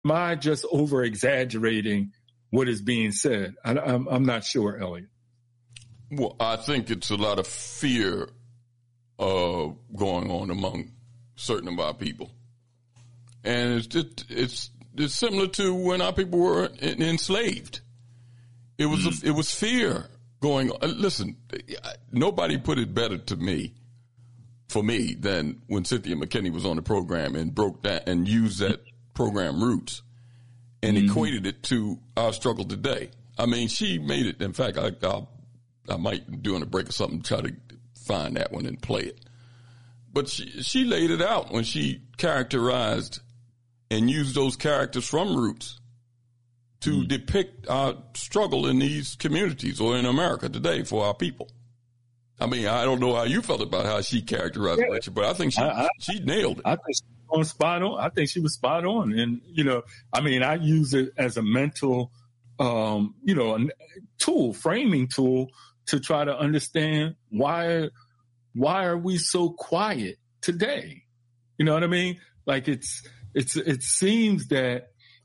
am I just over exaggerating what is being said? I'm not sure, Elliot. Well, I think it's a lot of fear going on among certain of our people. And it's similar to when our people were enslaved. It was fear going on. Listen, nobody put it better for me than when Cynthia McKinney was on the program and broke that and used that program roots and equated it to our struggle today. I mean, she made it. In fact, I might during a break or something try to find that one and play it. But she laid it out when she characterized and used those characters from Roots to depict our struggle in these communities or in America today for our people. I mean, I don't know how you felt about how she characterized it, but I think she nailed it. I think she was spot on. I think she was spot on. And, I mean, I use it as a mental, a framing tool to try to understand why are we so quiet today? You know what I mean? Like it seems that,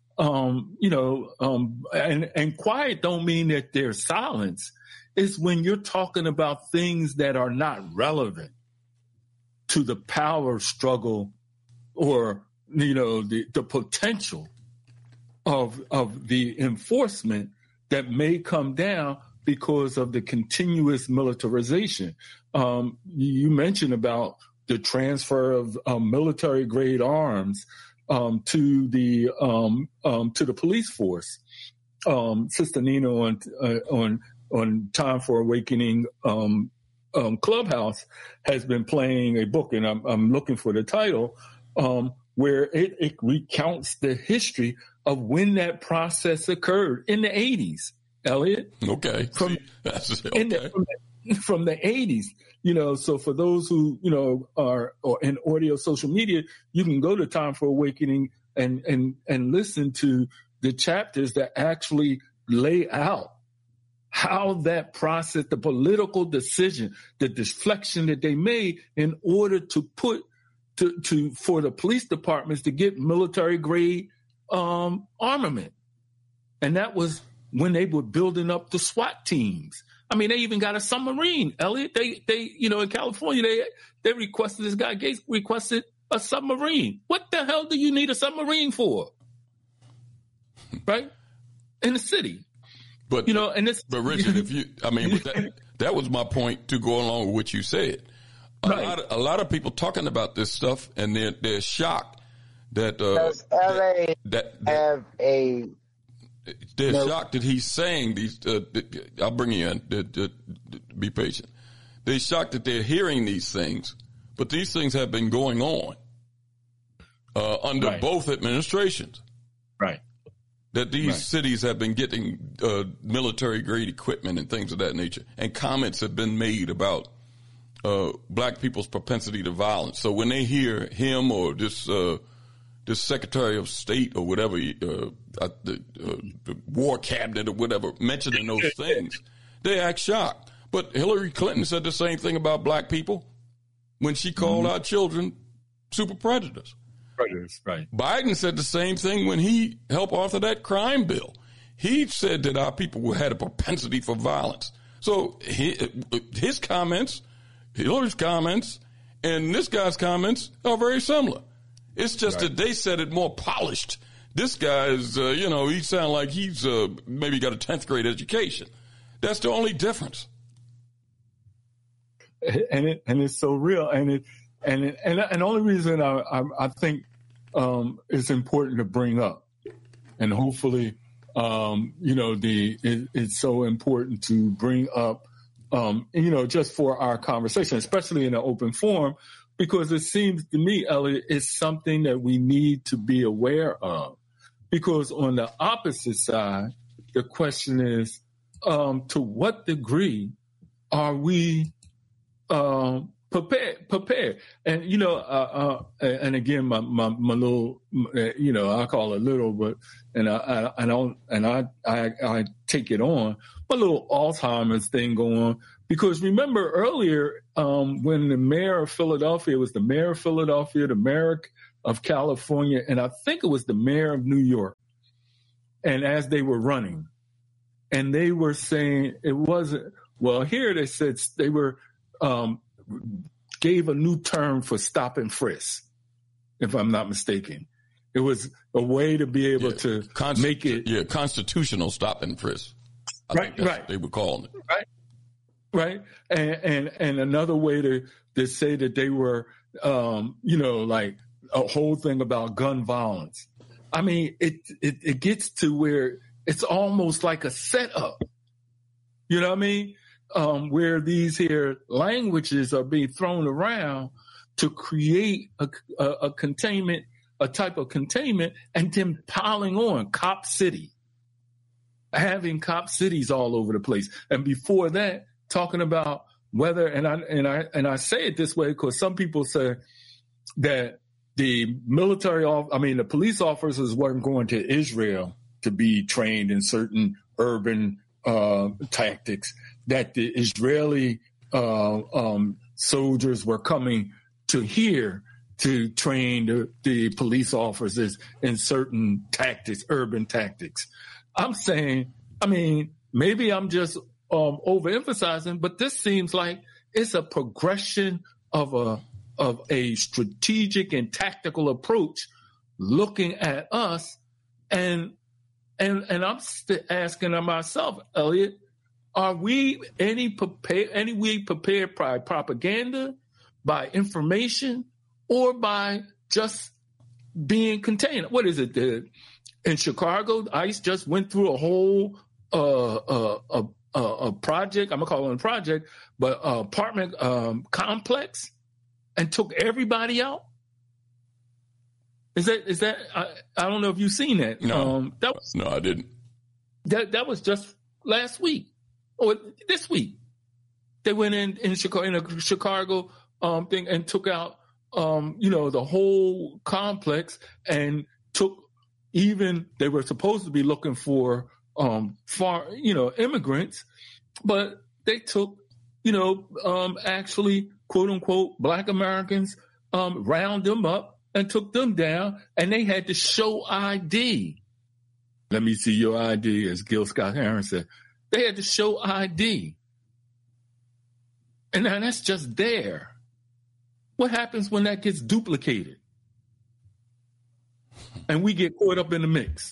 and quiet don't mean that there's silence. It's when you're talking about things that are not relevant to the power struggle or, the potential of the enforcement that may come down because of the continuous militarization. You mentioned about the transfer of military grade arms to the police force. Sister Nina on Time for Awakening Clubhouse has been playing a book, and I'm looking for the title, where it recounts the history of when that process occurred in the 80s. Elliot, okay, from the 80s. So for those who are in audio social media, you can go to Time for Awakening and listen to the chapters that actually lay out how that process, the political decision, the deflection that they made in order to for the police departments to get military grade armament. And that was when they were building up the SWAT teams. I mean, they even got a submarine, Elliot. They in California, they requested, this guy Gates requested a submarine. What the hell do you need a submarine for? Right? In the city. But, but Richard, that was my point to go along with what you said. A lot of people talking about this stuff, and they're shocked that, they're shocked that he's saying these. I'll bring you in. Be patient. They're shocked that they're hearing these things, but these things have been going on under both administrations. Right. That these cities have been getting military grade equipment and things of that nature, and comments have been made about black people's propensity to violence. So when they hear him or this Secretary of State or whatever, the War Cabinet or whatever, mentioning those things, they act shocked. But Hillary Clinton said the same thing about black people when she called our children super predators. Right. Biden said the same thing when he helped author that crime bill. He said that our people had a propensity for violence. So his comments, Hillary's comments, and this guy's comments are very similar. It's just that they said it more polished. This guy is, he sounds like he's maybe got a 10th grade education. That's the only difference. And it's so real. And the only reason I think it's important to bring up, and hopefully, it's so important to bring up, just for our conversation, especially in an open forum, because it seems to me, Elliot, it's something that we need to be aware of. Because on the opposite side, the question is, to what degree are we prepared? And, and again, my little, I call it little, but, I take it on, my little Alzheimer's thing going on. Because remember earlier, when the mayor of Philadelphia, the mayor of California, and I think it was the mayor of New York. And as they were running, and they were saying it wasn't, well, here they said they were, gave a new term for stop and frisk, if I'm not mistaken. It was a way to be able to make it. Yeah, constitutional stop and frisk. I think that's what they were calling it. Right. And another way to say that they were, like a whole thing about gun violence. I mean, it gets to where it's almost like a setup. You know what I mean? Where these here languages are being thrown around to create a containment, a type of containment, and then piling on Cop City, having cop cities all over the place. And before that, talking about whether, and I say it this way because some people say that the the police officers weren't going to Israel to be trained in certain urban tactics, that the Israeli soldiers were coming to here to train the police officers in certain tactics, urban tactics. I'm saying, maybe I'm just overemphasizing, but this seems like it's a progression of a strategic and tactical approach looking at us. And I'm asking myself, Elliot, are we any way prepared by propaganda, by information, or by just being contained? What is it? In Chicago, ICE just went through a whole a project. I'm gonna call it a project, but apartment complex, and took everybody out. Is that? I don't know if you've seen that. No, no, I didn't. That was just last week or this week. They went in a Chicago thing and took out the whole complex, and took they were supposed to be looking for immigrants, but they took actually quote unquote Black Americans, round them up and took them down, and they had to show ID. Let me see your ID, as Gil Scott-Heron said. They had to show ID. And now that's just there. What happens when that gets duplicated and we get caught up in the mix?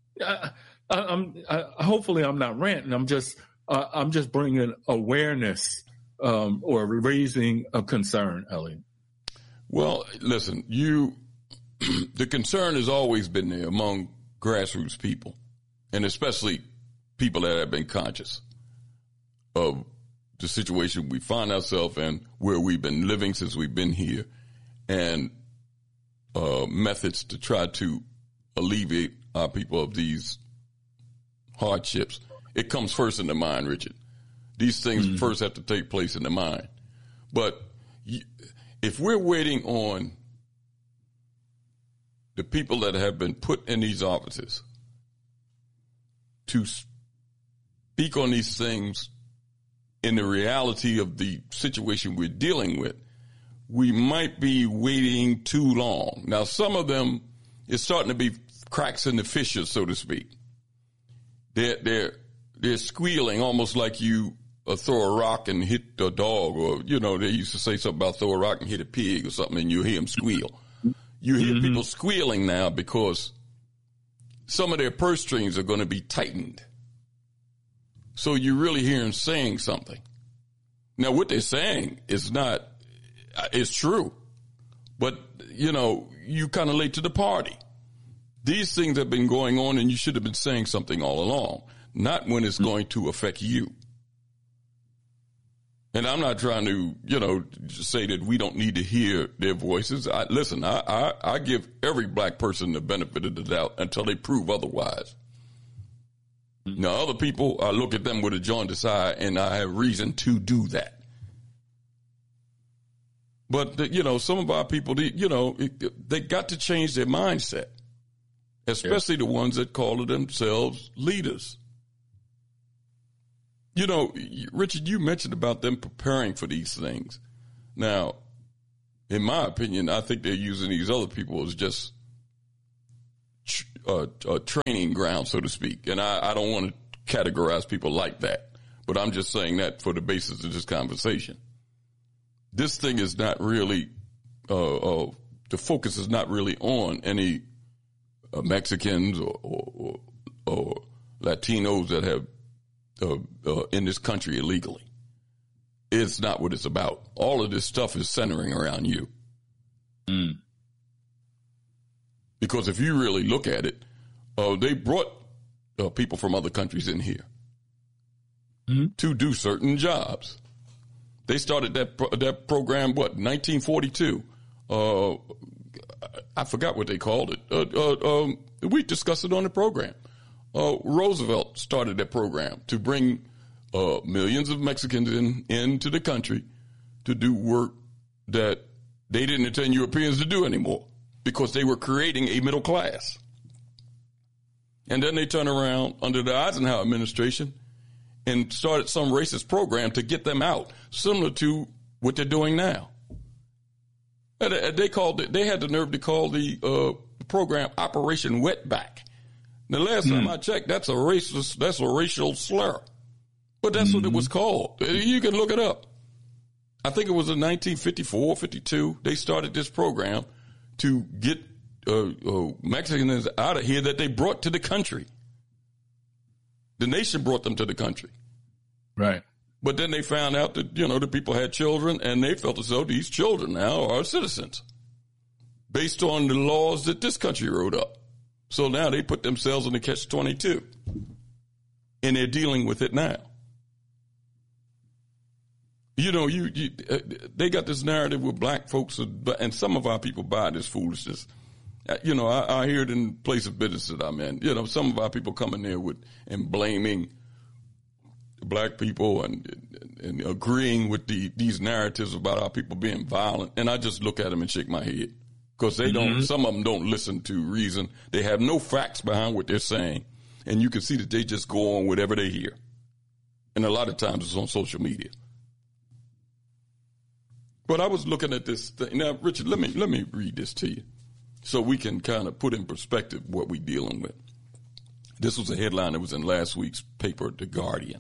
Hopefully I'm not ranting. I'm just bringing awareness or raising a concern, Elliot. Well, listen, the concern has always been there among grassroots people, and especially people that have been conscious of the situation we find ourselves in, where we've been living since we've been here, and methods to try to alleviate our people of these hardships. It comes first in the mind, Richard. These things first have to take place in the mind. But if we're waiting on the people that have been put in these offices to speak on these things in the reality of the situation we're dealing with, we might be waiting too long. Now, some of them, it's starting to be cracks in the fissures, so to speak. They're squealing almost like you throw a rock and hit a dog, or, they used to say something about throw a rock and hit a pig or something, and you hear them squeal. You hear people squealing now because some of their purse strings are going to be tightened. So you really hear them saying something. Now, what they're saying is it's true, but, you kind of late to the party. These things have been going on, and you should have been saying something all along, not when it's going to affect you. And I'm not trying to, say that we don't need to hear their voices. I give every black person the benefit of the doubt until they prove otherwise. Now, other people, I look at them with a jaundiced eye, and I have reason to do that. But, some of our people, they got to change their mindset, especially the ones that call themselves leaders. Richard, you mentioned about them preparing for these things. Now, in my opinion, I think they're using these other people as just a training ground, so to speak. And I don't want to categorize people like that, but I'm just saying that for the basis of this conversation. This thing is not really, the focus is not really on any Mexicans or Latinos that have in this country illegally. It's not what it's about. All of this stuff is centering around you. Mm. Because if you really look at it, they brought people from other countries in here to do certain jobs. They started that program, 1942? I forgot what they called it. We discussed it on the program. Roosevelt started that program to bring millions of Mexicans into the country to do work that they didn't intend Europeans to do anymore because they were creating a middle class. And then they turned around under the Eisenhower administration and started some racist program to get them out, similar to what they're doing now. And they had the nerve to call the program Operation Wetback. The last time I checked, that's a racial slur. But that's what it was called. You can look it up. I think it was in 1954, 52. They started this program to get Mexicans out of here that they brought to the country. The nation brought them to the country. Right. But then they found out that, the people had children, and they felt as though these children now are citizens based on the laws that this country wrote up. So now they put themselves in the catch-22, and they're dealing with it now. They got this narrative with black folks, and some of our people buy this foolishness. I hear it in place of business that I'm in. Some of our people come in there and blaming black people and agreeing with these narratives about our people being violent. And I just look at them and shake my head because some of them don't listen to reason. They have no facts behind what they're saying. And you can see that they just go on whatever they hear. And a lot of times it's on social media. But I was looking at this thing. Now, Richard, let me read this to you so we can kind of put in perspective what we're dealing with. This was a headline that was in last week's paper, The Guardian.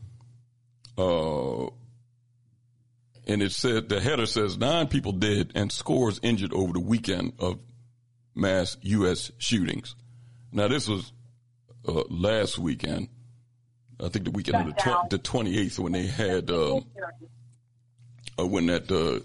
And it said, the header says, 9 people dead and scores injured over the weekend of mass U.S. shootings. Now, this was last weekend. I think the weekend of the 28th when they had, when that,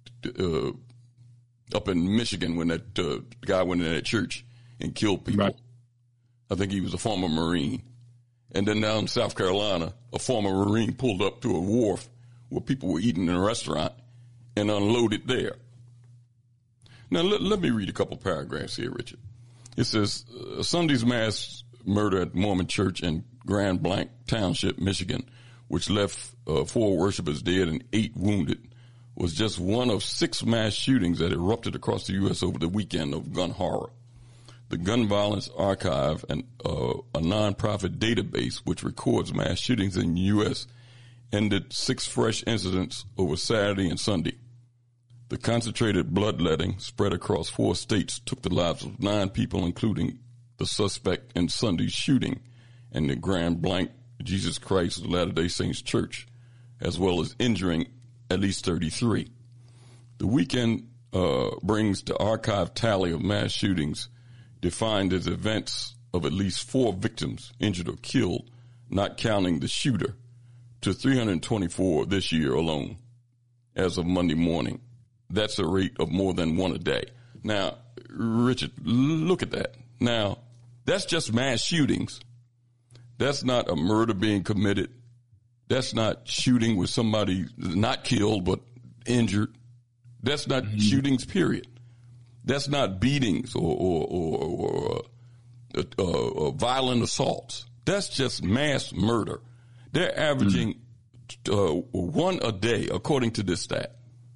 up in Michigan, when that guy went in that church and killed people. Right. I think he was a former Marine. And then down in South Carolina, a former Marine pulled up to a wharf where people were eating in a restaurant and unloaded there. Now, let me read a couple paragraphs here, Richard. It says, Sunday's mass murder at Mormon Church in Grand Blanc Township, Michigan, which left 4 worshipers dead and 8 wounded, was just one of 6 mass shootings that erupted across the U.S. over the weekend of gun horror. The Gun Violence Archive, a nonprofit database which records mass shootings in the U.S., ended 6 fresh incidents over Saturday and Sunday. The concentrated bloodletting spread across 4 states took the lives of 9 people, including the suspect in Sunday's shooting in the Grand Blanc Jesus Christ of Latter-day Saints Church, as well as injuring at least 33. The weekend brings the archive tally of mass shootings defined as events of at least 4 victims injured or killed, not counting the shooter, to 324 this year alone as of Monday morning. That's a rate of more than 1 a day. Now, Richard, look at that. Now, that's just mass shootings. That's not a murder being committed. That's not shooting with somebody not killed but injured. That's not shootings, period. That's not beatings or violent assaults. That's just mass murder. They're averaging 1 a day, according to this stat.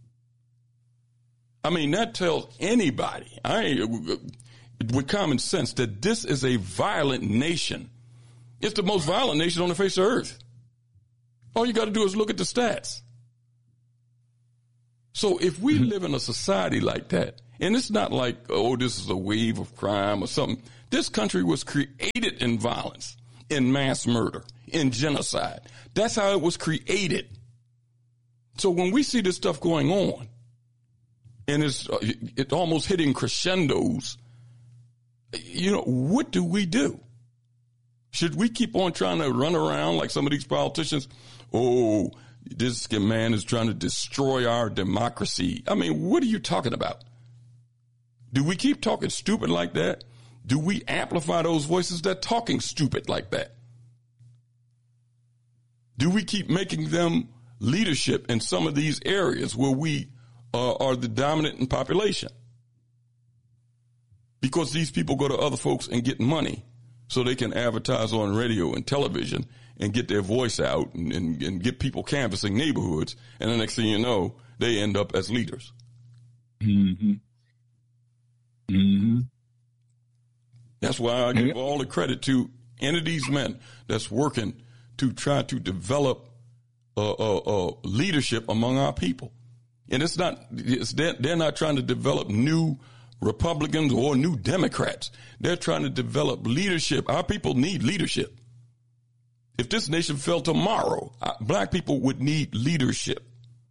I mean, that tells anybody, with common sense, that this is a violent nation. It's the most violent nation on the face of earth. All you got to do is look at the stats. So if we live in a society like that, and it's not like, oh, this is a wave of crime or something. This country was created in violence, in mass murder, in genocide. That's how it was created. So when we see this stuff going on, and it's almost hitting crescendos, what do we do? Should we keep on trying to run around like some of these politicians? Oh, this man is trying to destroy our democracy. I mean, what are you talking about? Do we keep talking stupid like that? Do we amplify those voices that are talking stupid like that? Do we keep making them leadership in some of these areas where we are the dominant in population? Because these people go to other folks and get money so they can advertise on radio and television and get their voice out and get people canvassing neighborhoods. And the next thing you know, they end up as leaders. Mm-hmm. Mm-hmm. That's why I give all the credit to any of these men that's working to try to develop leadership among our people. And they're not trying to develop new Republicans or new Democrats. They're trying to develop leadership. Our people need leadership. If this nation fell tomorrow, black people would need leadership.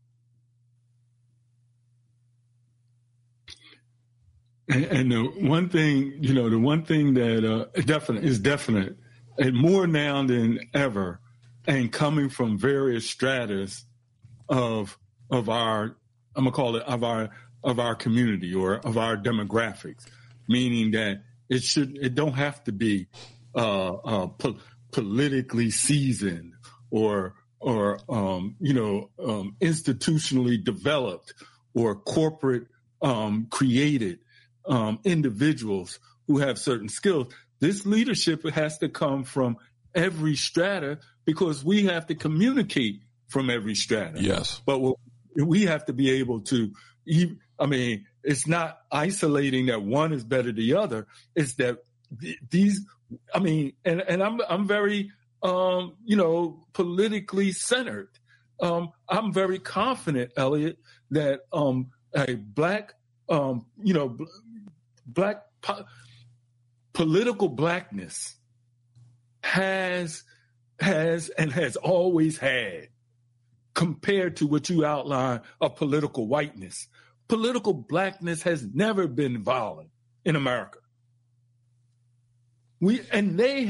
And the one thing that is definite, and more now than ever, and coming from various stratas of our, I'm gonna call it of our community or of our demographics, meaning that it don't have to be politically seasoned or institutionally developed or corporate created individuals who have certain skills. This leadership has to come from every strata because we have to communicate from every strata. Yes. But we have to be able to, it's not isolating that one is better than the other. It's that I'm very, politically centered. I'm very confident, Elliot, that a black political blackness has always had, compared to what you outline of political whiteness. Political blackness has never been violent in America. They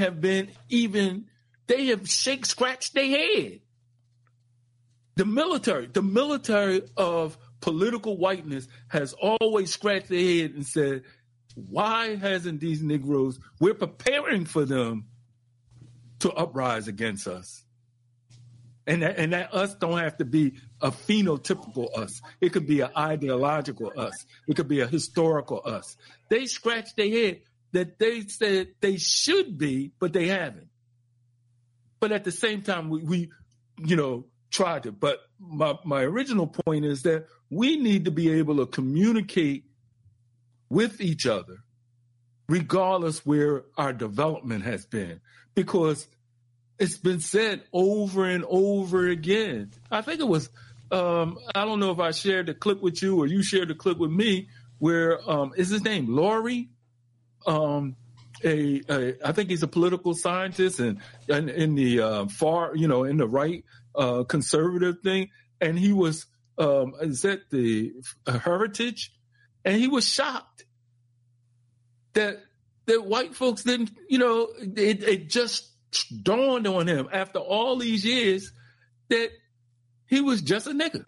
have scratched their head. The military of political whiteness has always scratched their head and said, why hasn't these Negroes, we're preparing for them to uprise against us. And that us don't have to be a phenotypical us. It could be an ideological us. It could be a historical us. They scratched their head that they said they should be, but they haven't. But at the same time, we tried to. But my original point is that we need to be able to communicate with each other, regardless where our development has been, because it's been said over and over again. I think it was, I don't know if I shared the clip with you or you shared the clip with me, where is his name Laurie? I think he's a political scientist and in the far, in the right conservative thing, and he was is that the Heritage, and he was shocked that white folks didn't, it just dawned on him after all these years that he was just a nigga.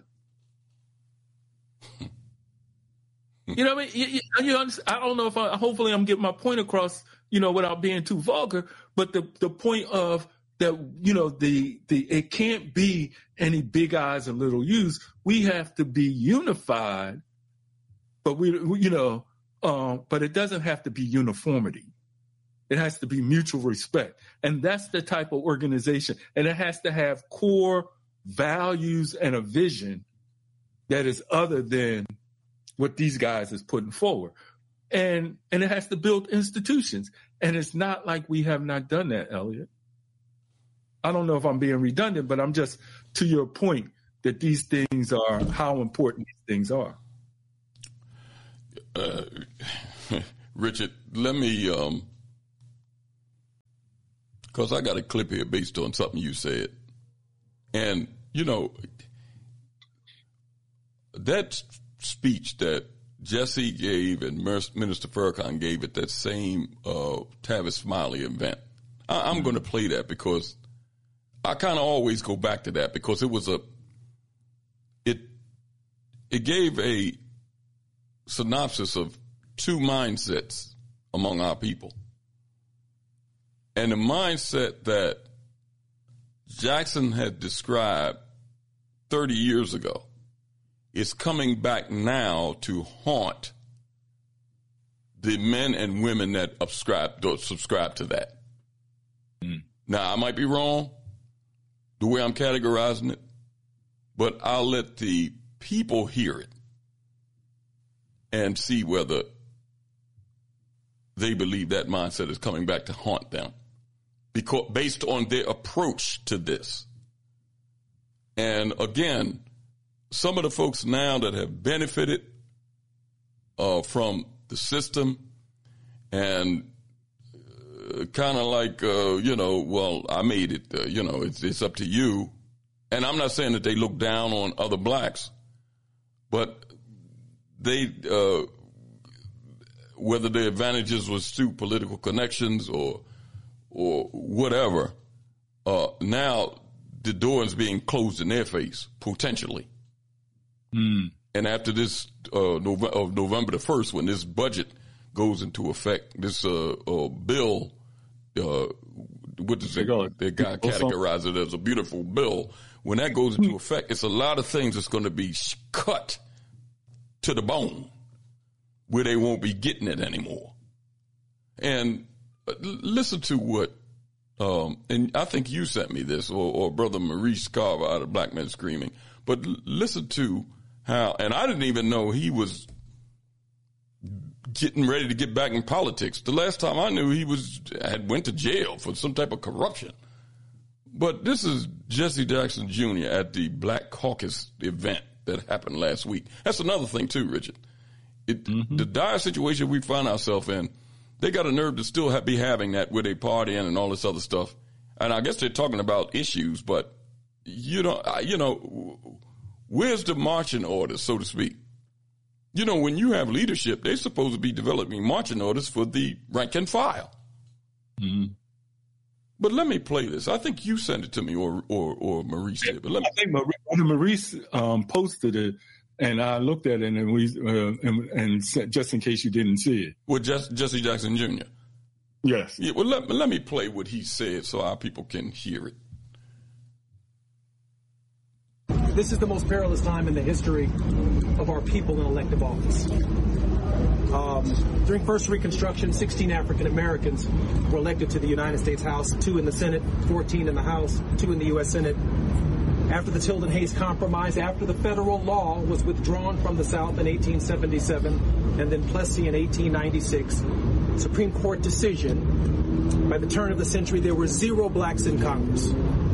You know what I mean? You understand? I don't know if hopefully I'm getting my point across, without being too vulgar, but the point of that, it can't be any big eyes and little U's. We have to be unified, but but it doesn't have to be uniformity. It has to be mutual respect. And that's the type of organization. And it has to have core values and a vision that is other than what these guys is putting forward. And it has to build institutions. And it's not like we have not done that, Elliot. I don't know if I'm being redundant, but I'm just, to your point, that these things are, how important these things are. Richard, let me, because I got a clip here based on something you said. And, you know, that speech that Jesse gave and Minister Farrakhan gave at that same Tavis Smiley event, I'm going to play that because I kind of always go back to that because it was it gave a synopsis of two mindsets among our people. And the mindset that Jackson had described 30 years ago is coming back now to haunt the men and women that subscribe to that. Now, I might be wrong the way I'm categorizing it, but I'll let the people hear it and see whether they believe that mindset is coming back to haunt them, because based on their approach to this. And again, some of the folks now that have benefited from the system and kind of like, well, I made it, it's up to you. And I'm not saying that they look down on other blacks, but they, whether their advantages was through political connections or whatever, now the door is being closed in their face, potentially. And after this November the 1st, when this budget goes into effect, this bill, what does they got categorized it as a beautiful bill. When that goes into effect, it's a lot of things that's going to be cut to the bone where they won't be getting it anymore. And listen to what, and I think you sent me this, or Brother Maurice Carver out of Black Men Screaming, but listen to how, and I didn't even know he was getting ready to get back in politics. The last time I knew, he had went to jail for some type of corruption. But this is Jesse Jackson Jr. at the Black Caucus event that happened last week. That's another thing too, Richard. The dire situation we find ourselves in, they got a nerve to still be having that with a party and all this other stuff. And I guess they're talking about issues, but where's the marching orders, so to speak? You know, when you have leadership, they're supposed to be developing marching orders for the rank and file. But let me play this. I think you sent it to me, or Maurice did. But I think Maurice posted it, and I looked at it, and just in case you didn't see it. With Jesse Jackson Jr.? Yes. Yeah, well, let me play what he said so our people can hear it. This is the most perilous time in the history of our people in elective office. During first Reconstruction, 16 African Americans were elected to the United States House, 2 in the Senate, 14 in the House, 2 in the U.S. Senate. After the Tilden Hayes Compromise, after the federal law was withdrawn from the South in 1877, and then Plessy in 1896, Supreme Court decision, by the turn of the century, there were 0 blacks in Congress.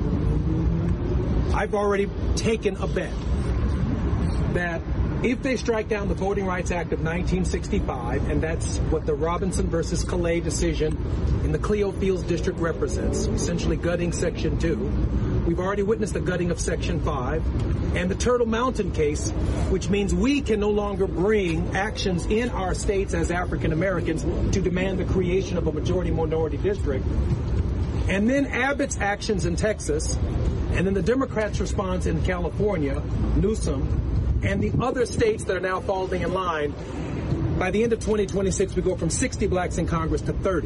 I've already taken a bet that if they strike down the Voting Rights Act of 1965, and that's what the Robinson versus Calais decision in the Cleo Fields District represents, essentially gutting Section 2, we've already witnessed the gutting of Section 5, and the Turtle Mountain case, which means we can no longer bring actions in our states as African Americans to demand the creation of a majority-minority district, and then Abbott's actions in Texas, and then the Democrats' response in California, Newsom, and the other states that are now falling in line. By the end of 2026, we go from 60 blacks in Congress to 30.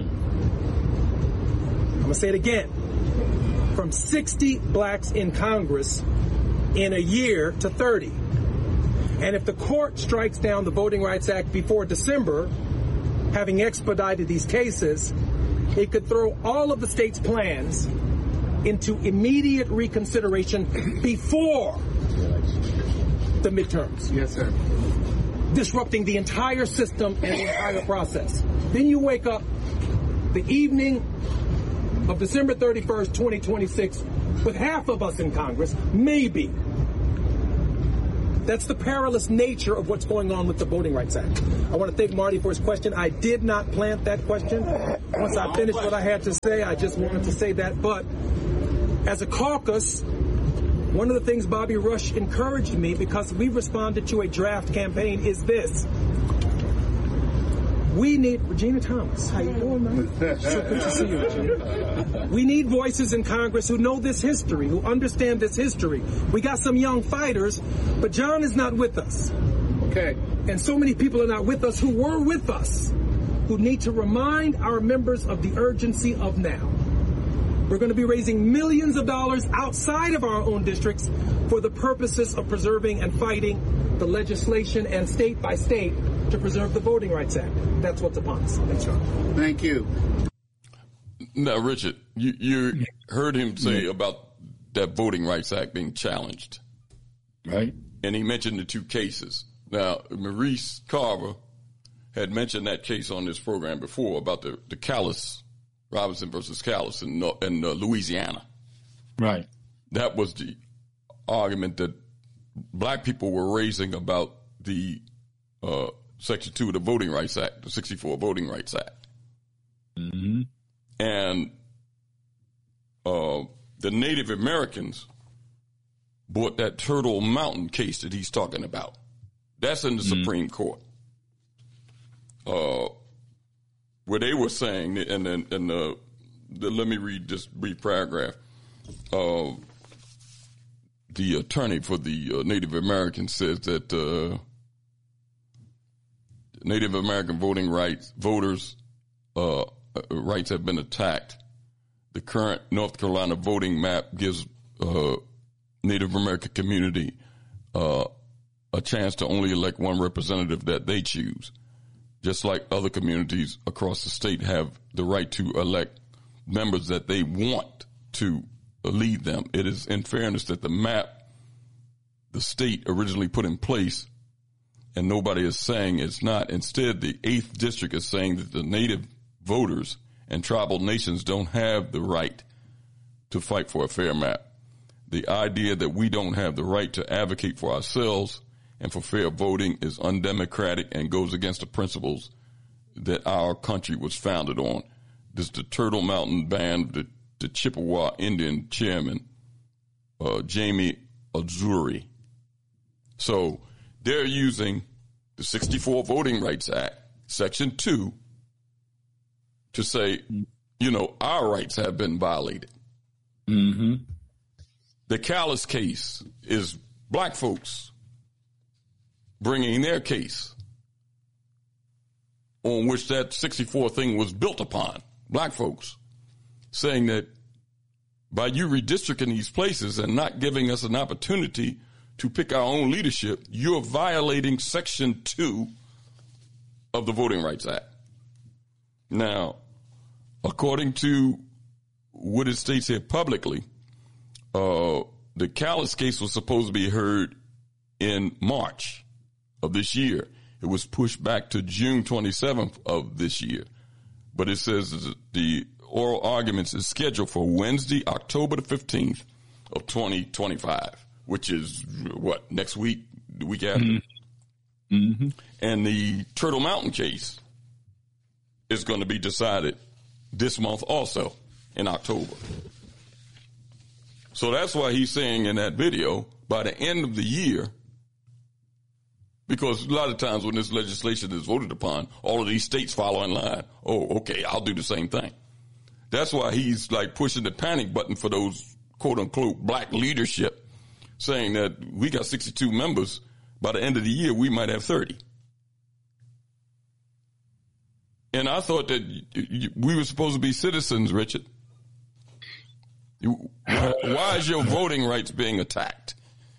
I'm going to say it again. From 60 blacks in Congress in a year to 30. And if the court strikes down the Voting Rights Act before December, having expedited these cases, it could throw all of the state's plans into immediate reconsideration before the midterms. Yes, sir. Disrupting the entire system and the entire process. Then you wake up the evening of December 31st, 2026, with half of us in Congress, maybe That's the perilous nature of what's going on with the Voting Rights Act. I want to thank Marty for his question. I did not plant that question. Once I finished what I had to say, I just wanted to say that. But as a caucus, one of the things Bobby Rush encouraged me, because we responded to a draft campaign, is this. We need, Regina Thomas, how you doing, man? So good to see you, Regina. We need voices in Congress who know this history, who understand this history. We got some young fighters, but John is not with us. Okay. And so many people are not with us who were with us, who need to remind our members of the urgency of now. We're going to be raising millions of dollars outside of our own districts for the purposes of preserving and fighting the legislation and state by state to preserve the Voting Rights Act. That's what's upon us. Thanks, John. Thank you. Now, Richard, you heard him say about that Voting Rights Act being challenged. Right. And he mentioned the two cases. Now, Maurice Carver had mentioned that case on this program before about the Callis, Robinson versus Callis in Louisiana. Right. That was the argument that black people were raising about the Section 2 of the Voting Rights Act, the 64 Voting Rights Act. Mm-hmm. And the Native Americans brought that Turtle Mountain case that he's talking about. That's in the Supreme Court. Where they were saying, let me read this brief paragraph. The attorney for the Native Americans says that Native American voters' rights have been attacked. The current North Carolina voting map gives Native American community a chance to only elect one representative that they choose, just like other communities across the state have the right to elect members that they want to lead them. It is in fairness that the map the state originally put in place, and nobody is saying it's not. Instead, the 8th District is saying that the native voters and tribal nations don't have the right to fight for a fair map. The idea that we don't have the right to advocate for ourselves and for fair voting is undemocratic and goes against the principles that our country was founded on. This is the Turtle Mountain Band, the Chippewa Indian chairman, Jamie Azuri. So they're using the 64 Voting Rights Act, Section 2, to say, our rights have been violated. Mm-hmm. The Callis case is black folks bringing their case on which that 64 thing was built upon. Black folks saying that by you redistricting these places and not giving us an opportunity to pick our own leadership, you're violating Section 2 of the Voting Rights Act. Now, according to what it states here publicly, the Callis case was supposed to be heard in March of this year. It was pushed back to June 27th of this year. But it says the oral arguments is scheduled for Wednesday, October the 15th of 2025, which is next week, the week after. Mm-hmm. And the Turtle Mountain case is going to be decided this month also in October. So that's why he's saying in that video, by the end of the year, because a lot of times when this legislation is voted upon, all of these states follow in line. Oh, okay, I'll do the same thing. That's why he's like pushing the panic button for those quote unquote black leadership, saying that we got 62 members. By the end of the year, we might have 30. And I thought that we were supposed to be citizens, Richard. Why is your voting rights being attacked?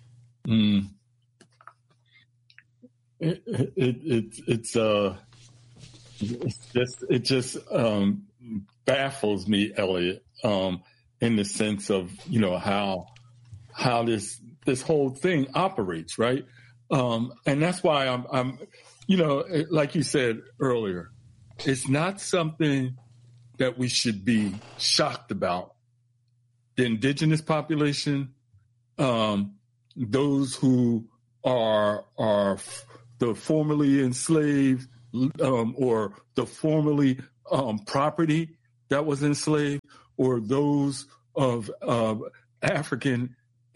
It just baffles me, Elliot, in the sense of how this whole thing operates, right? And that's why I'm like you said earlier, it's not something that we should be shocked about. The indigenous population, those who are the formerly enslaved or the formerly property that was enslaved, or those of African,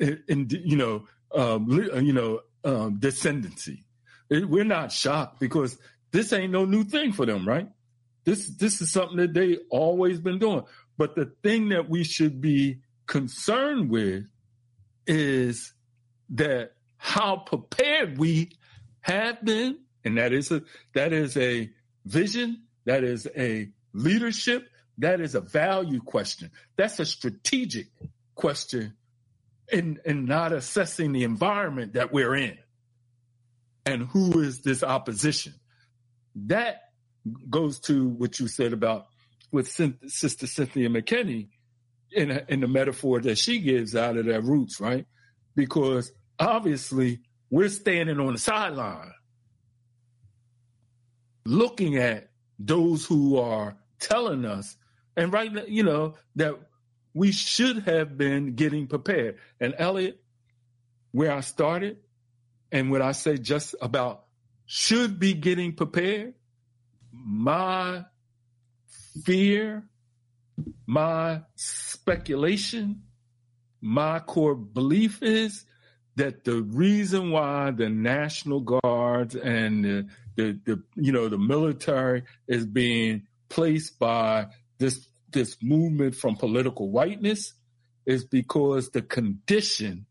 descendancy. We're not shocked because this ain't no new thing for them, right? This is something that they always been doing. But the thing that we should be concerned with is that how prepared we have been, and that is a vision, that is a leadership, that is a value question. That's a strategic question in not assessing the environment that we're in and who is this opposition. That goes to what you said about with Sister Cynthia McKinney in the metaphor that she gives out of their roots, right? Because obviously we're standing on the sideline looking at those who are telling us, and right now, that we should have been getting prepared. And Elliot, where I started and what I say just about should be getting prepared, my fear, my speculation, my core belief is that the reason why the National Guards and the military is being placed by this movement from political whiteness is because the condition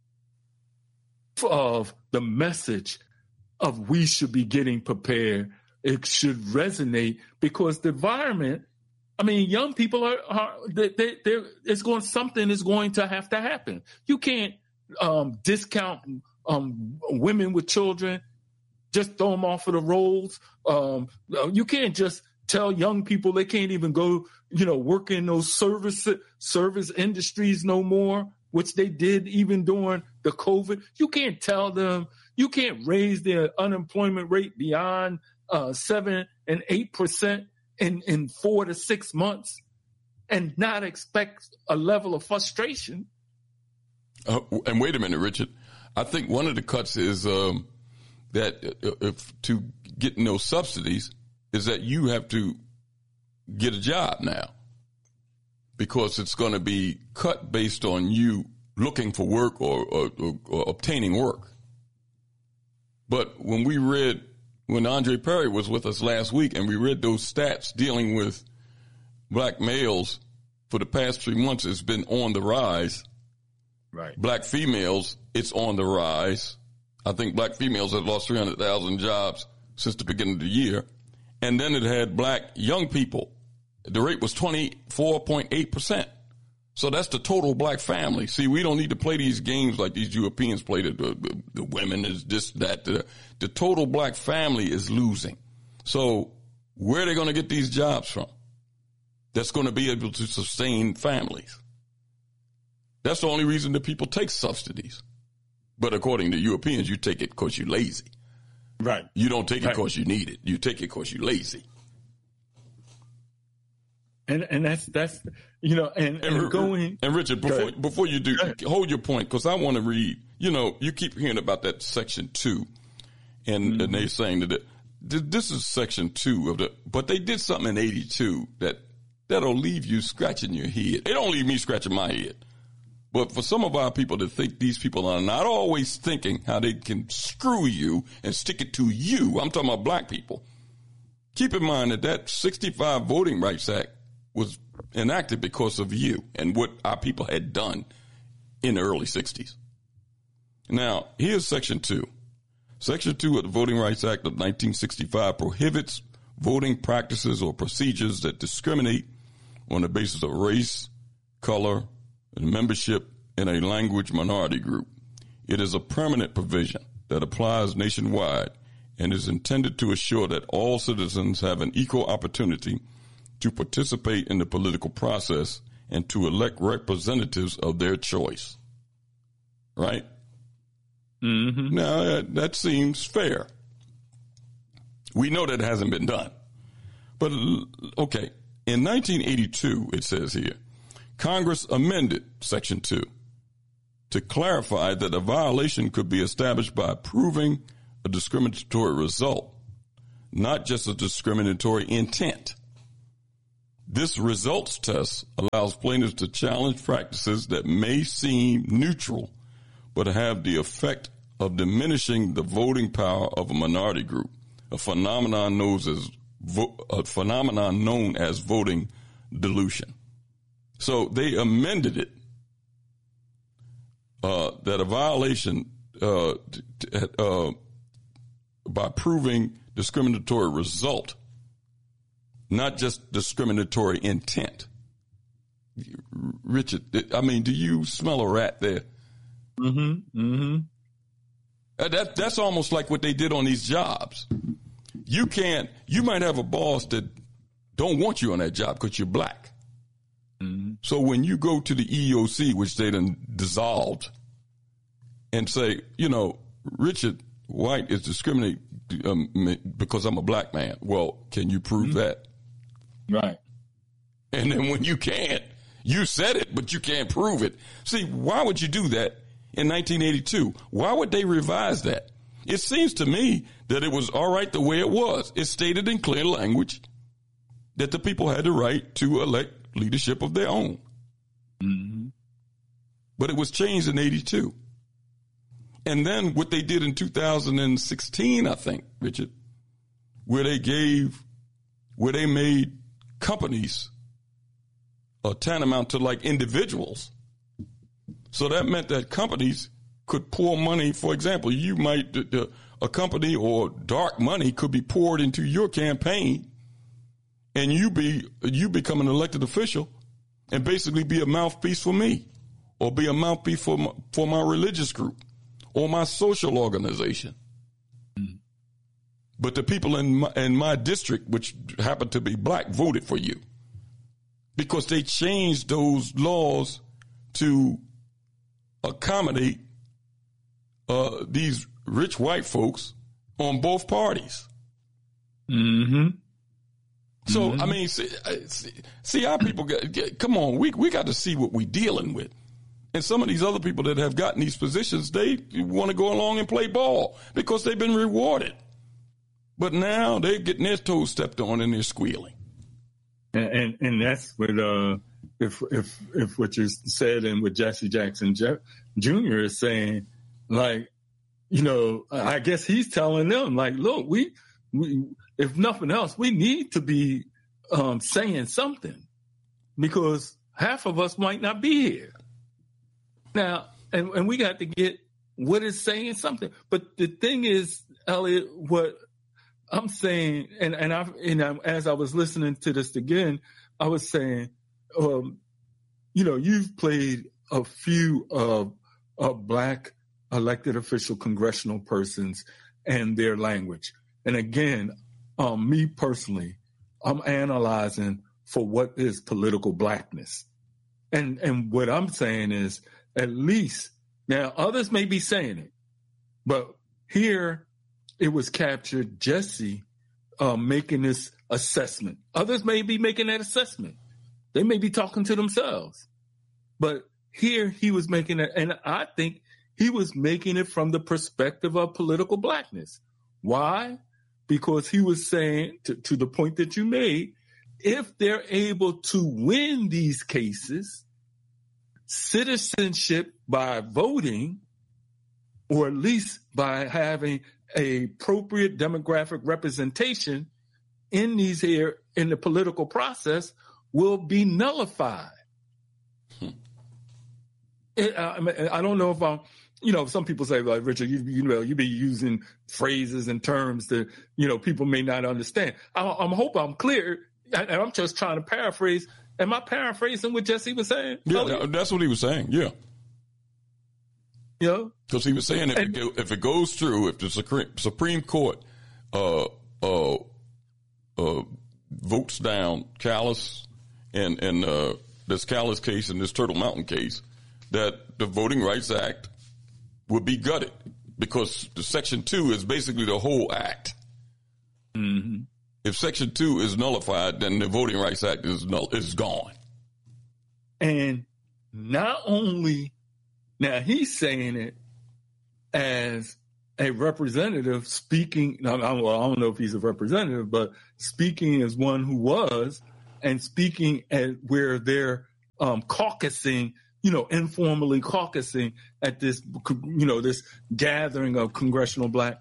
of the message of we should be getting prepared, it should resonate because the environment, young people something is going to have to happen. You can't discount women with children, just throw them off of the rolls. You can't just tell young people they can't even go, work in those service industries no more, which they did even during the COVID. You can't tell them, you can't raise their unemployment rate beyond 7 and 8% in 4 to 6 months and not expect a level of frustration. And wait a minute, Richard. I think one of the cuts is that if to getting those subsidies is that you have to get a job now because it's going to be cut based on you looking for work or obtaining work. But when Andre Perry was with us last week and we read those stats dealing with black males for the past 3 months, it's been on the rise. Right. Black females, it's on the rise. I think black females have lost 300,000 jobs since the beginning of the year. And then it had black young people. The rate was 24.8%. So that's the total black family. See, we don't need to play these games like these Europeans play. The women is this, that. The total black family is losing. So where are they going to get these jobs from that's going to be able to sustain families? That's the only reason that people take subsidies. But according to Europeans, you take it because you're lazy. Right. You don't take it because you need it. You take it because you're lazy. And that's going. And Richard, before you do, hold your point, because I want to read. You keep hearing about that Section 2, and they're saying that this is Section 2 of but they did something in 82 that'll leave you scratching your head. It don't leave me scratching my head. But for some of our people to think these people are not always thinking how they can screw you and stick it to you, I'm talking about black people. Keep in mind that 65 Voting Rights Act was enacted because of you and what our people had done in the early 60s. Now, here's Section 2. Section 2 of the Voting Rights Act of 1965 prohibits voting practices or procedures that discriminate on the basis of race, color, and membership in a language minority group. It is a permanent provision that applies nationwide and is intended to assure that all citizens have an equal opportunity to participate in the political process and to elect representatives of their choice. Right? Mm-hmm. Now, that seems fair. We know that hasn't been done. But, okay, in 1982, it says here, Congress amended Section 2 to clarify that a violation could be established by proving a discriminatory result, not just a discriminatory intent. This results test allows plaintiffs to challenge practices that may seem neutral, but have the effect of diminishing the voting power of a minority group, a phenomenon known as voting dilution. So they amended it that a violation by proving discriminatory result, not just discriminatory intent. Richard, I mean, do you smell a rat there? Mm-hmm. Mm-hmm. That's almost like what they did on these jobs. You might have a boss that don't want you on that job because you're black. Mm-hmm. So when you go to the EEOC, which they done dissolved, and say, Richard White is discriminating because I'm a black man. Well, can you prove that? Right. And then when you can't, you said it, but you can't prove it. See, why would you do that in 1982? Why would they revise that? It seems to me that it was all right the way it was. It stated in clear language that the people had the right to elect leadership of their own. Mm-hmm. But it was changed in 82. And then what they did in 2016, I think, Richard, where they made companies tantamount to like individuals. So that meant that companies could pour money. For example, you might, a company or dark money could be poured into your campaign, and you become an elected official and basically be a mouthpiece for me, or be a mouthpiece for my religious group or my social organization. Mm. But the people in my district, which happen to be black, voted for you because they changed those laws to accommodate these rich white folks on both parties. Mm-hmm. So, I mean, see how people come on, we got to see what we're dealing with. And some of these other people that have gotten these positions, they want to go along and play ball because they've been rewarded. But now they're getting their toes stepped on and they're squealing. And that's what if what you said and what Jesse Jackson Jr. is saying, like, I guess he's telling them, like, look, we if nothing else, we need to be saying something because half of us might not be here. Now, and we got to get what is saying something. But the thing is, Elliot, what I'm saying, and as I was listening to this again, I was saying, you've played a few of black elected official congressional persons and their language. And again, me personally, I'm analyzing for what is political blackness. And what I'm saying is, at least, now others may be saying it, but here it was captured Jesse making this assessment. Others may be making that assessment. They may be talking to themselves. But here he was making it, and I think he was making it from the perspective of political blackness. Why? Because he was saying, to the point that you made, if they're able to win these cases, citizenship by voting, or at least by having a appropriate demographic representation in the political process, will be nullified. I don't know if I'm, some people say, like, Richard, you be using phrases and terms that, people may not understand. I hope I'm clear, and I'm just trying to paraphrase. Am I paraphrasing what Jesse was saying? Yeah, that's what he was saying. Yeah. Yeah. Because he was saying if it goes through, if the Supreme Court votes down Callis and this Callis case and this Turtle Mountain case, that the Voting Rights Act would be gutted because the Section 2 is basically the whole act. Mm-hmm. If Section 2 is nullified, then the Voting Rights Act is gone. And not only Now, he's saying it as a representative speaking. I don't know if he's a representative, but speaking as one who was, and speaking at where they're caucusing, informally caucusing at this, this gathering of congressional black,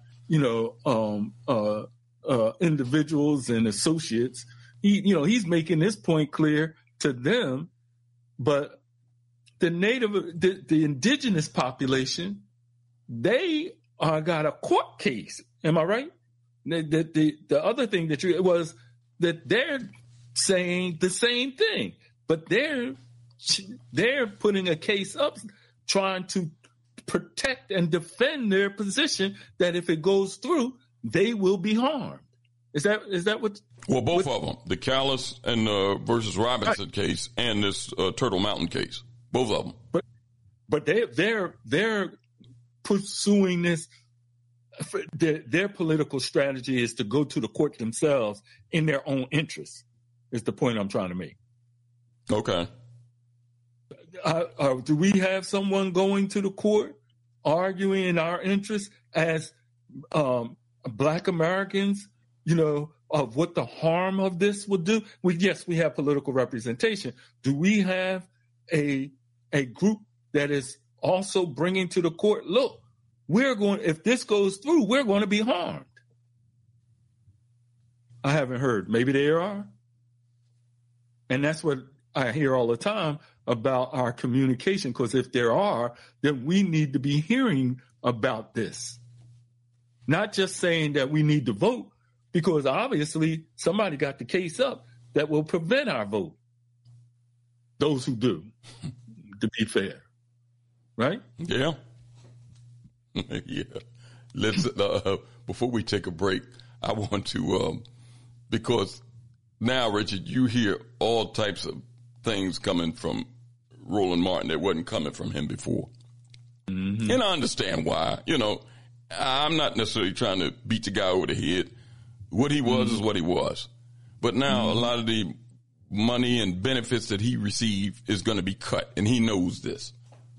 individuals and associates. He's making this point clear to them, but the indigenous population, they got a court case. Am I right? The other thing was that they're saying the same thing, but they're putting a case up, trying to protect and defend their position that if it goes through, they will be harmed. Is that what? Well, both of them, the Callis and versus Robinson case and this Turtle Mountain case, both of them. But they're pursuing this. Their political strategy is to go to the court themselves in their own interest. Is the point I'm trying to make. Okay. Do we have someone going to the court arguing in our interest as Black Americans, of what the harm of this would do? Yes, we have political representation. Do we have a group that is also bringing to the court, look, if this goes through, we're going to be harmed? I haven't heard. Maybe there are. And that's what I hear all the time about our communication, because if there are, then we need to be hearing about this. Not just saying that we need to vote, because obviously somebody got the case up that will prevent our vote. Those who do, to be fair. Right? Yeah. Yeah. Let's, before we take a break, I want to, because now, Richard, you hear all types of things coming from Roland Martin that wasn't coming from him before. Mm-hmm. And I understand why. I'm not necessarily trying to beat the guy over the head. What he was is what he was. But now a lot of the money and benefits that he received is going to be cut, and he knows this.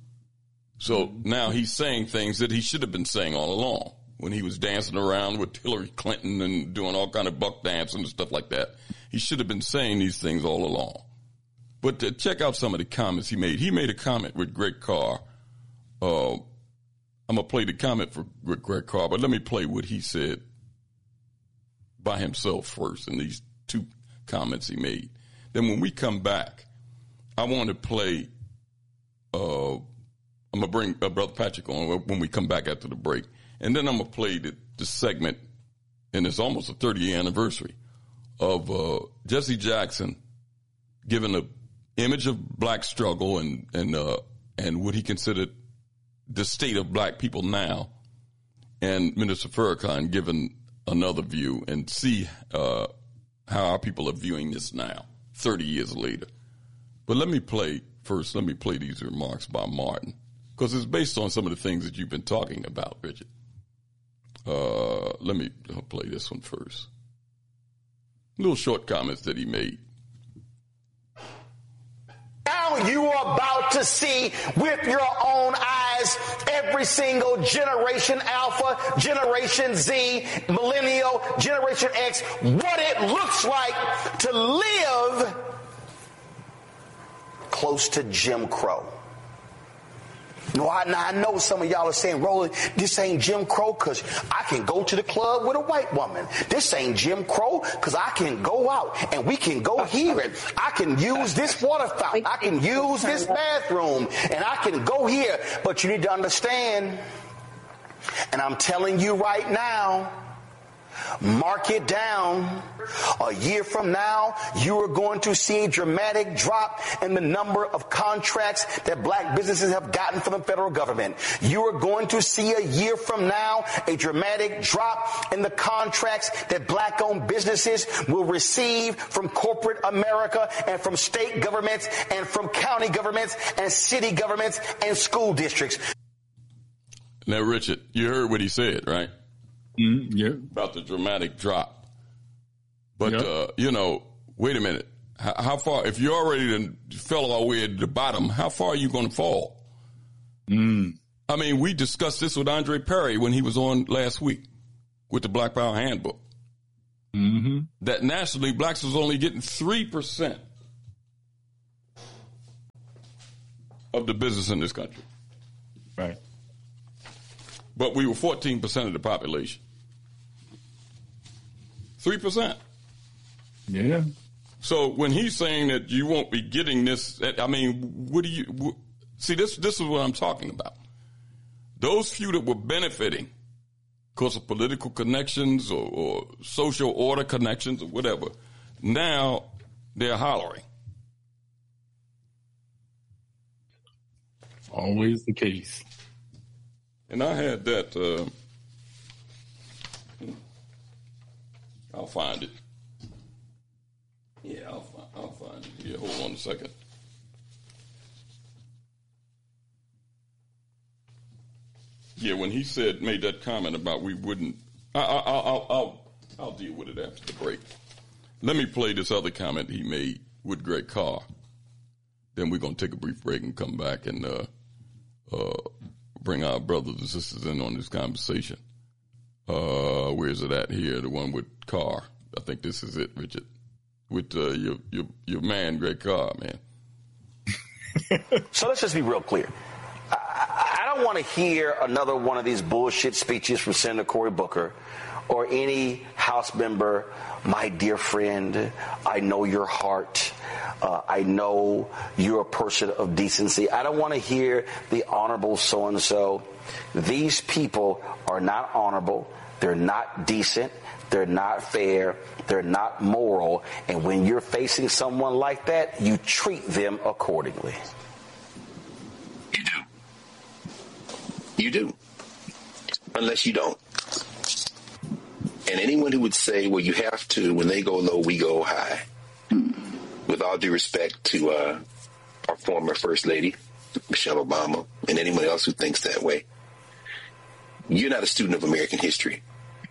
So now he's saying things that he should have been saying all along when he was dancing around with Hillary Clinton and doing all kind of buck dancing and stuff like that. He should have been saying these things all along. But check out some of the comments he made. He made a comment with Greg Carr. I'm going to play the comment with Greg Carr, but let me play what he said by himself first in these two comments he made. Then when we come back, I want to play, I'm going to bring Brother Patrick on when we come back after the break. And then I'm going to play the segment, and it's almost a 30-year anniversary, of Jesse Jackson giving an image of black struggle and what he considered the state of black people now, and Minister Farrakhan giving another view, and see how our people are viewing this now, 30 years later. But let me play these remarks by Martin, because it's based on some of the things that you've been talking about, Richard. Let me play this one first. Little short comments that he made. Now you are about to see with your own eyes every single Generation Alpha, Generation Z, Millennial, Generation X, what it looks like to live close to Jim Crow. No, I know some of y'all are saying, Roland, this ain't Jim Crow because I can go to the club with a white woman. This ain't Jim Crow because I can go out and we can go here and I can use this water fountain. I can use this bathroom and I can go here. But you need to understand, and I'm telling you right now, mark it down. A year from now, you are going to see a dramatic drop in the number of contracts that black businesses have gotten from the federal government. You are going to see a year from now a dramatic drop in the contracts that black-owned businesses will receive from corporate America and from state governments and from county governments and city governments and school districts. Now, Richard, you heard what he said, right? Yeah. About the dramatic drop. But, wait a minute. How far, if you already fell all the way at the bottom, how far are you going to fall? I mean, we discussed this with Andre Perry when he was on last week with the Black Power Handbook. Mm-hmm. That nationally, blacks was only getting 3% of the business in this country. Right. But we were 14% of the population. 3%. Yeah. So when he's saying that you won't be getting this, I mean, what do you see? This is what I'm talking about. Those few that were benefiting because of political connections or social order connections or whatever, now they're hollering. Always the case. And I had that. I'll find it. Yeah, I'll find it. Yeah, hold on a second. Yeah, when he made that comment about we wouldn't, I'll deal with it after the break. Let me play this other comment he made with Greg Carr. Then we're going to take a brief break and come back and bring our brothers and sisters in on this conversation. Where is it at here? The one with Carr. I think this is it, Richard. With your man, Greg Carr, man. So let's just be real clear. I don't want to hear another one of these bullshit speeches from Senator Cory Booker or any House member, my dear friend, I know your heart. I know you're a person of decency. I don't want to hear the honorable so-and-so. These people are not honorable. They're not decent. They're not fair. They're not moral. And when you're facing someone like that, you treat them accordingly. You do. You do. Unless you don't. And anyone who would say, well, you have to, when they go low, we go high. With all due respect to our former First Lady, Michelle Obama, and anyone else who thinks that way, you're not a student of American history.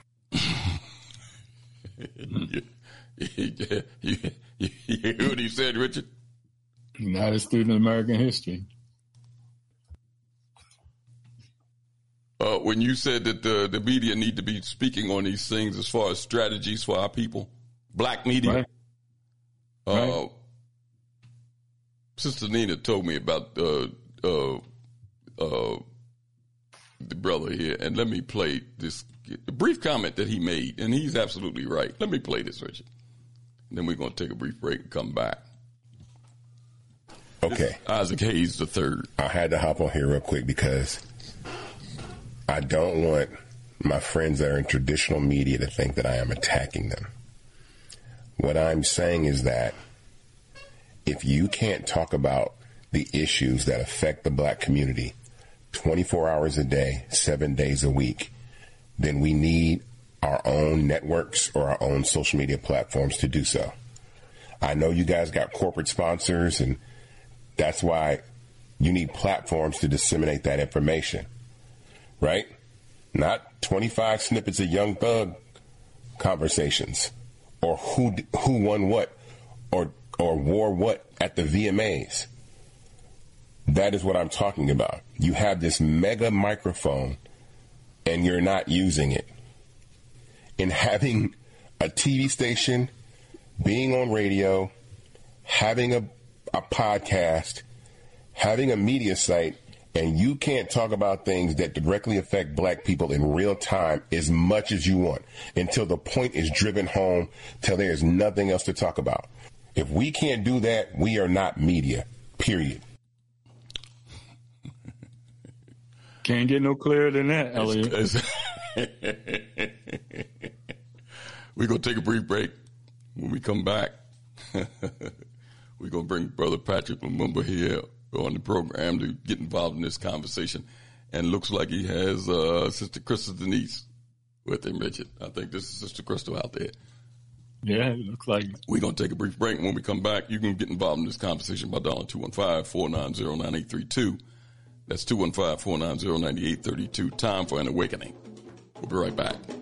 You hear what he said, Richard? Not a student of American history. When you said that the media need to be speaking on these things as far as strategies for our people, black media. Right. Sister Nina told me about the brother here, and let me play this brief comment that he made, and he's absolutely right. Let me play this, Richard. And then we're going to take a brief break and come back. Okay. Isaac Hayes III. I had to hop on here real quick because I don't want my friends that are in traditional media to think that I am attacking them. What I'm saying is that if you can't talk about the issues that affect the black community 24 hours a day, 7 days a week, then we need our own networks or our own social media platforms to do so. I know you guys got corporate sponsors, and that's why you need platforms to disseminate that information, right? Not 25 snippets of Young Thug conversations or who won what or wore what at the VMAs. That is what I'm talking about. You have this mega microphone and you're not using it. And having a TV station, being on radio, having a podcast, having a media site, and you can't talk about things that directly affect black people in real time as much as you want until the point is driven home till there's nothing else to talk about. If we can't do that, we are not media, period. Can't get no clearer than that, Elliot. We're going to take a brief break. When we come back, we're going to bring Brother Patrick Lumumba here on the program to get involved in this conversation. And looks like he has Sister Crystal Denise with him, Richard. I think this is Sister Crystal out there. Yeah, it looks like it. We're going to take a brief break. When we come back, you can get involved in this conversation by dialing 215-490-9832. That's 215-490-9832. Time for an awakening. We'll be right back.